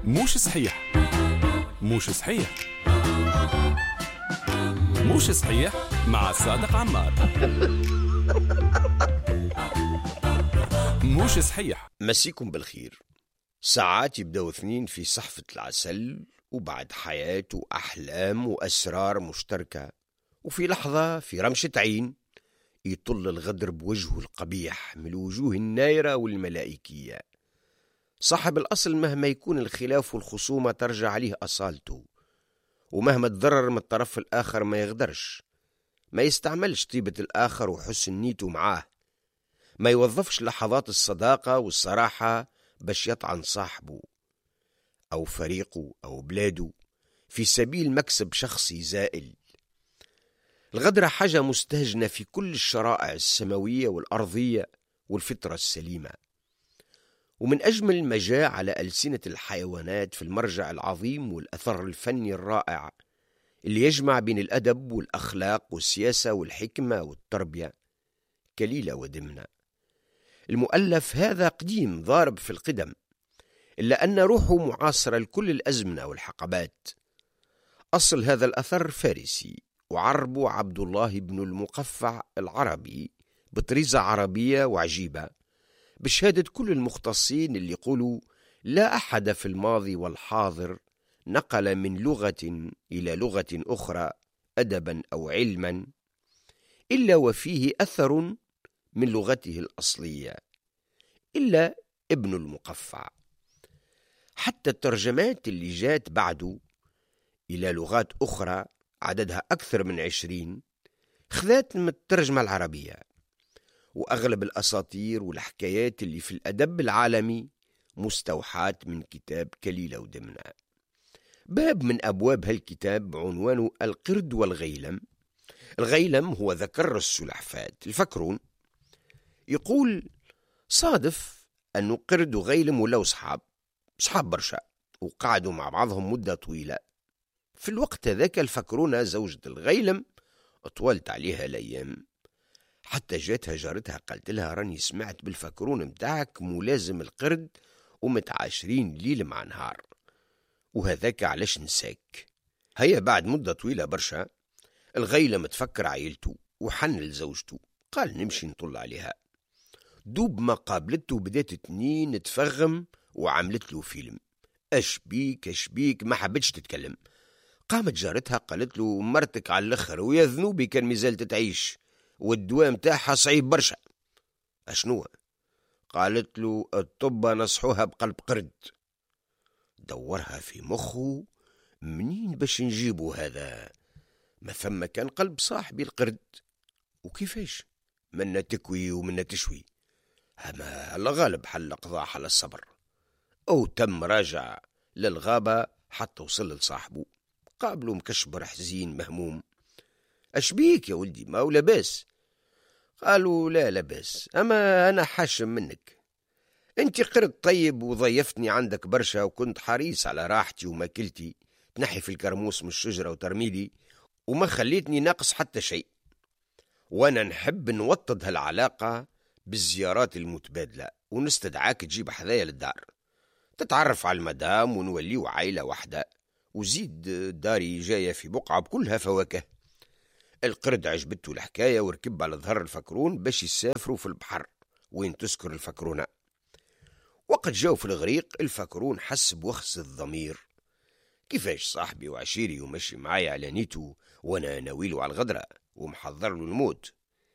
موش صحيح. موش صحيح. موش صحيح مع صادق عمار. موش صحيح. مسيكم بالخير. ساعات يبدأوا اثنين في صحفة العسل، وبعد حياة وأحلام وأسرار مشتركة، وفي لحظة في رمشة عين يطل الغدر بوجهه القبيح من الوجوه النايرة والملائكية. صاحب الأصل مهما يكون الخلاف والخصومة ترجع عليه أصالته، ومهما تضرر من الطرف الآخر ما يغدرش، ما يستعملش طيبة الآخر وحسن نيته معاه، ما يوظفش لحظات الصداقة والصراحة باش يطعن صاحبه أو فريقه أو بلاده في سبيل مكسب شخصي زائل. الغدرة حاجة مستهجنة في كل الشرائع السماوية والأرضية والفطرة السليمة، ومن أجمل ما جاء على ألسنة الحيوانات في المرجع العظيم والأثر الفني الرائع اللي يجمع بين الأدب والأخلاق والسياسة والحكمة والتربية كليلة ودمنة. المؤلف هذا قديم ضارب في القدم، إلا أن روحه معاصرة لكل الأزمنة والحقبات. أصل هذا الأثر فارسي، وعربه عبد الله بن المقفع العربي بطريزة عربية وعجيبة، بشهادة كل المختصين اللي يقولوا لا أحد في الماضي والحاضر نقل من لغة إلى لغة أخرى أدبا أو علما إلا وفيه أثر من لغته الأصلية إلا ابن المقفع. حتى الترجمات اللي جات بعده إلى لغات أخرى عددها أكثر من 20 خذات من الترجمة العربية، وأغلب الأساطير والحكايات اللي في الأدب العالمي مستوحاة من كتاب كليلة ودمنة. باب من أبواب هالكتاب عنوانه القرد والغيلم. الغيلم هو ذكر السلحفاة الفكرون. يقول صادف أنه قرد وغيلم ولو صحاب برشا، وقعدوا مع بعضهم مدة طويلة. في الوقت ذاك الفكرونة زوجة الغيلم طولت عليها الأيام، حتى جاتها جارتها قالت لها راني سمعت بالفكرون متاعك ملازم القرد ومتعاشرين ليل مع نهار، وهذاك علاش نساك. هيا بعد مدة طويلة برشا الغيلم تفكر عائلته وحن لزوجته، قال نمشي نطل عليها. دوب ما قابلته بدات تنين تفغم وعملت له فيلم. أشبيك ما حبتش تتكلم. قامت جارتها قالت له مرتك على الاخر ويا ذنوبي كان مازال تتعيش والدواء متاعها صعيب برشا. أشنوه؟ قالت له الطبة نصحوها بقلب قرد. دورها في مخه منين باش نجيبه هذا، ما ثم كان قلب صاحبي القرد، وكيفاش منا تكوي ومنا تشوي. أما الله غالب حل قضاء على الصبر، أو تم راجع للغابة حتى وصل لصاحبه، قابله مكشبر حزين مهموم. أشبيك يا ولدي ما هو لاباس؟ قالوا لا لاباس، أما أنا حاشم منك، أنت قرد طيب وضيفتني عندك برشا، وكنت حريص على راحتي وماكلتي، تنحي في الكرموس من الشجرة وترميلي وما خليتني ناقص حتى شيء، وأنا نحب نوطد هالعلاقة بالزيارات المتبادلة، ونستدعاك تجيب حذايا للدار تتعرف على المدام ونوليو عائلة واحدة، وزيد داري جاية في بقعة بكلها فواكه. القرد عجبته الحكاية وركب على ظهر الفكرون باش يسافروا في البحر وين تسكر الفكرونة. وقت جاو في الغريق الفكرون حس بوخز الضمير، كيفاش صاحبي وعشيري ومشي معايا على نيته وانا ناويله على الغدرة ومحضر له الموت،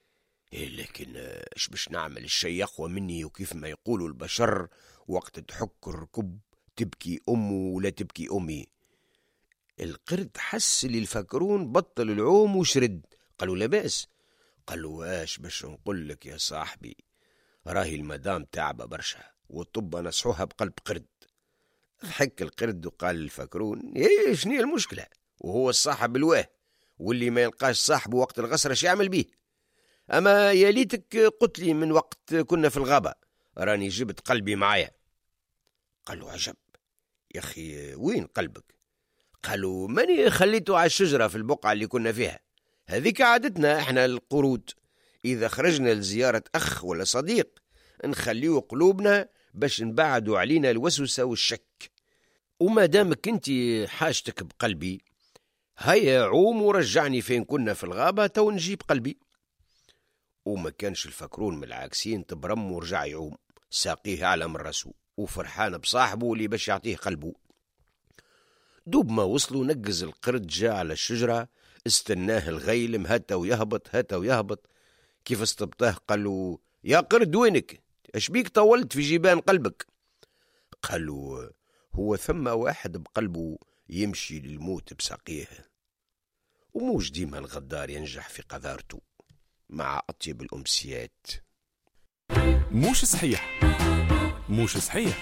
لكن ايش باش نعمل؟ الشيء يقوى مني، وكيف ما يقولوا البشر وقت تحك الركب تبكي أمه ولا تبكي أمي. القرد حس اللي الفكرون بطل العوم وشرد. قالوا لا بأس. قالوا ايش باش نقول لك يا صاحبي، راهي المدام تعبة برشا والطب نصحوها بقلب قرد. ضحك القرد وقال الفكرون شنو المشكلة، وهو الصاحب الواه، واللي ما يلقاش صاحبه وقت الغسرة شو يعمل بيه؟ أما يا ليتك قلت لي من وقت كنا في الغابة راني جبت قلبي معايا. قالوا عجب يا أخي، وين قلبك؟ قالوا ماني خليته على الشجرة في البقعة اللي كنا فيها، هذيك عادتنا احنا القرود، إذا خرجنا لزيارة أخ ولا صديق نخليه قلوبنا باش نبعدوا علينا الوسوسة والشك. وما دامك انت حاجتك بقلبي، هيا عوم ورجعني فين كنا في الغابة تو نجيب قلبي. وما كانش الفكرون من العاكسين تبرم ورجع يعوم، ساقيه على من راسه وفرحان بصاحبه اللي باش يعطيه قلبه. دوب ما وصلوا نقز القرد جاء على الشجرة، استناه الغيلم هتا ويهبط هتا ويهبط. كيف استبطاه قالوا يا قرد وينك؟ اش بيك طولت في جبان قلبك؟ قالوا هو ثم واحد بقلبه يمشي للموت بساقيه، وموش ديما الغدار ينجح في قذارته. مع أطيب الأمسيات. موش صحيح، موش صحيح،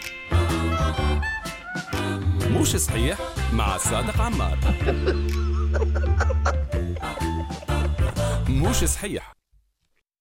موش صحيح مع صادق عمار. موش صحيح.